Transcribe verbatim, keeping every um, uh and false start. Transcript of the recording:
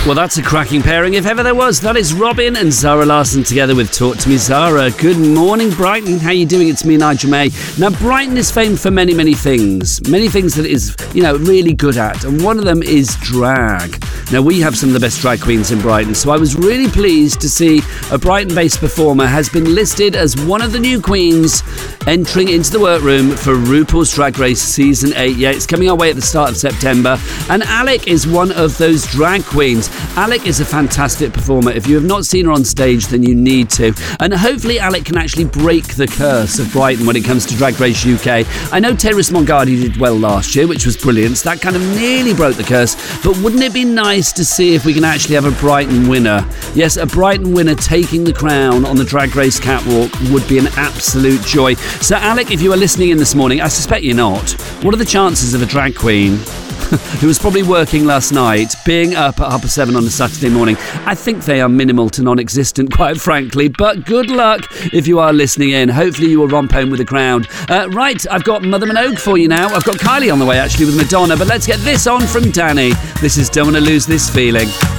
Well, that's a cracking pairing if ever there was. That is Robin and Zara Larsson together with Talk to Me, Zara. Good morning, Brighton. How you doing? It's me, Nigel May. Now, Brighton is famed for many, many things. Many things that it is, you know, really good at. And one of them is drag. Now, we have some of the best drag queens in Brighton, so I was really pleased to see a Brighton-based performer has been listed as one of the new queens entering into the workroom for RuPaul's Drag Race Season eight. Yeah, it's coming our way at the start of September. And Alec is one of those drag queens. Alec is a fantastic performer. If you have not seen her on stage, then you need to. And hopefully Alec can actually break the curse of Brighton when it comes to Drag Race U K. I know Terrace Mongardi did well last year, which was brilliant. So that kind of nearly broke the curse. But wouldn't it be nice to see if we can actually have a Brighton winner? Yes, a Brighton winner taking the crown on the Drag Race catwalk would be an absolute joy. So Alec, if you are listening in this morning, I suspect you're not. What are the chances of a drag queen who was probably working last night, being up at half past seven on a Saturday morning? I think they are minimal to non-existent, quite frankly. But good luck if you are listening in. Hopefully you will romp home with the crowd. Uh, right, I've got Mother Minogue for you now. I've got Kylie on the way, actually, with Madonna. But let's get this on from Danny. This is Don't Wanna Lose This Feeling.